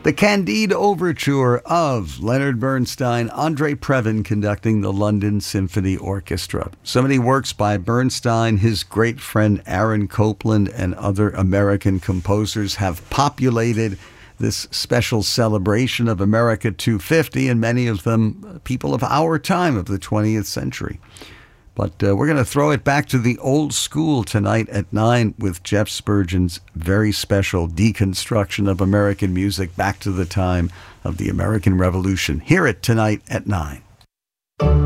The Candide Overture of Leonard Bernstein, Andre Previn conducting the London Symphony Orchestra. So many works by Bernstein, his great friend Aaron Copland, and other American composers have populated this special celebration of America 250, and many of them people of our time, of the 20th century. But we're going to throw it back to the old school tonight at 9 with Jeff Spurgeon's very special deconstruction of American music back to the time of the American Revolution. Hear it tonight at 9.